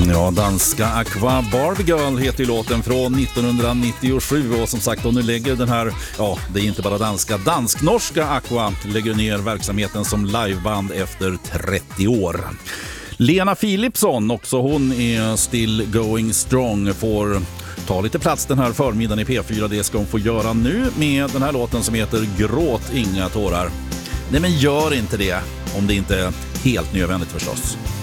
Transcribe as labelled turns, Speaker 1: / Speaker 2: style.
Speaker 1: Ja, danska Aqua Barbie Girl heter ju låten från 1997 och som sagt, och nu lägger den här, ja, det är inte bara dansk-norska Aqua lägger ner verksamheten som liveband efter 30 år. Lena Philipsson, också hon är still going strong, får ta lite plats den här förmiddagen i P4. Det ska hon få göra nu med den här låten som heter Gråt inga tårar. Nej, men gör inte det om det inte är helt nödvändigt förstås.